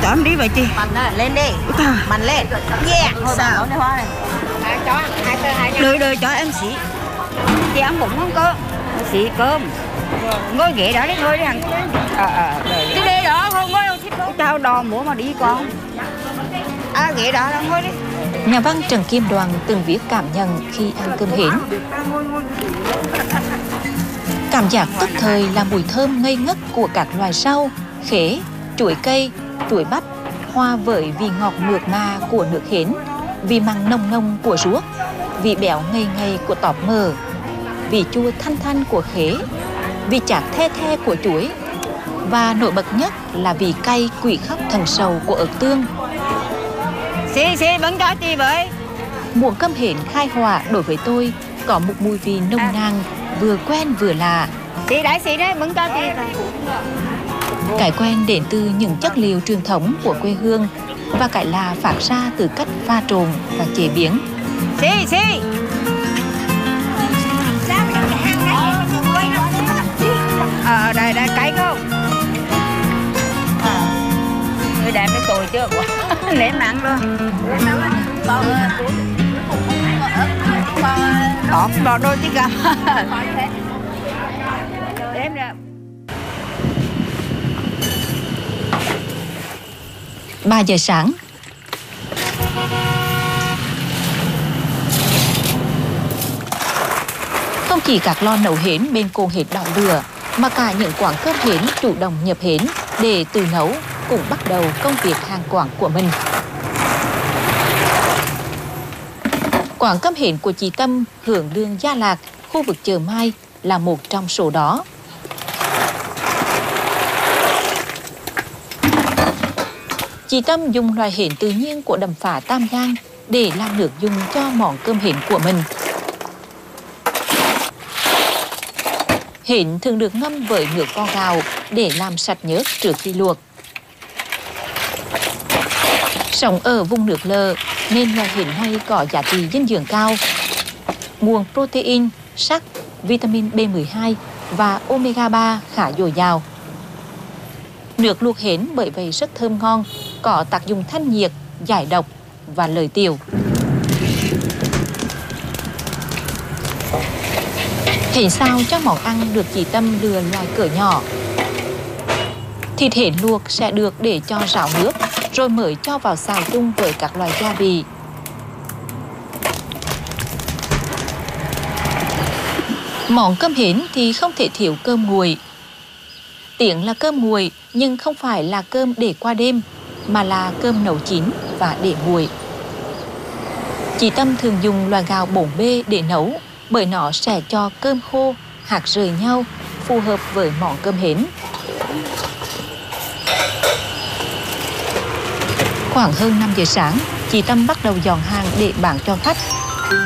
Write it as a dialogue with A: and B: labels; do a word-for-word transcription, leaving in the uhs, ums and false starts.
A: chở em đi vậy chị.
B: Mạnh à, lên đi. Mạnh lên. Yeah. Sao?
A: Đợi đợi cho em xí. Chị ăn bụng không có? Xí cơm. Ngồi ghế đó đi ngồi đi ăn. Ờ ờ đợi. Đi đây đó không ngồi đâu thích đâu. Chào đò múa mà đi con. À ghế đó là ngồi đi.
C: Nhà văn Trần Kim Đoàn từng viết cảm nhận khi ăn cơm hến. Cảm giác tức thời là mùi thơm ngây ngất của các loài rau, khế, chuối cây, chuối bắp, hòa với vị ngọt mượt mà của nước hến, vị mặn nồng nồng của ruốc, vị béo ngây ngây của tọp mờ, vị chua thanh thanh của khế, vị chát the the của chuối, và nổi bật nhất là vị cay quỷ khóc thần sầu của ớt tương.
A: Xí xí bắn cho chị với.
C: Muỗng cơm hến khai hỏa đối với tôi có một mùi vị nồng nàn, vừa quen vừa lạ.
A: Xí đấy xí đấy bắn cho chị.
C: Cái quen đến từ những chất liệu truyền thống của quê hương và cái lạ phát ra từ cách pha trộn và chế biến.
A: Xí xí. Ờ đây đây cái không? À, người đẹp với tôi chưa quá. Nếm mặn luôn. Bỏ bỏ đôi chứ cả. Đếm ra.
C: ba giờ sáng. Không chỉ các lò nấu hến bên cồn hến đỏ lửa, mà cả những quán cơm hến chủ động nhập hến để tự nấu cũng bắt đầu công việc hàng quán của mình. Quán cơm hến của chị Tâm hưởng đường Gia Lạc, khu vực Chợ Mai là một trong số đó. Chị Tâm dùng loài hến tự nhiên của đầm phá Tam Giang để làm nước dùng cho món cơm hến của mình. Hến thường được ngâm với nước vo gạo để làm sạch nhớt trước khi luộc. Sống ở vùng nước lợ nên loài hến này có giá trị dinh dưỡng cao. Nguồn protein, sắt, vitamin B mười hai và omega ba khá dồi dào. Nước luộc hến bởi vậy rất thơm ngon, có tác dụng thanh nhiệt, giải độc và lợi tiểu. Hến sao cho món ăn được chị Tâm lựa loại cỡ nhỏ. Thịt hến luộc sẽ được để cho ráo nước, rồi mới cho vào xào chung với các loại gia vị. Món cơm hến thì không thể thiếu cơm nguội. Tiếng là cơm nguội nhưng không phải là cơm để qua đêm, mà là cơm nấu chín và để nguội. Chị Tâm thường dùng loại gạo bốn B để nấu, bởi nó sẽ cho cơm khô, hạt rời nhau, phù hợp với món cơm hến. Khoảng hơn năm giờ sáng, chị Tâm bắt đầu dọn hàng để bán cho khách.